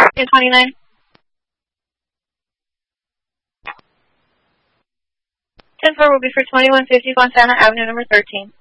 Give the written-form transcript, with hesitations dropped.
29. 10-4 will be for 2150 Fontana Avenue, number 13.